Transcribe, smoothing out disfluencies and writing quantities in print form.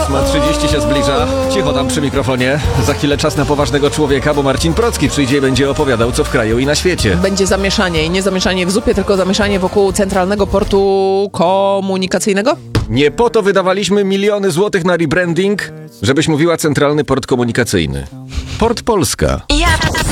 8:30 się zbliża. Cicho tam przy mikrofonie. Za chwilę czas na poważnego człowieka, bo Marcin Procki przyjdzie i będzie opowiadał, co w kraju i na świecie. Będzie zamieszanie i nie zamieszanie w zupie, tylko zamieszanie wokół Centralnego Portu Komunikacyjnego. Nie po to wydawaliśmy miliony złotych na rebranding, żebyś mówiła Centralny Port Komunikacyjny. Port Polska.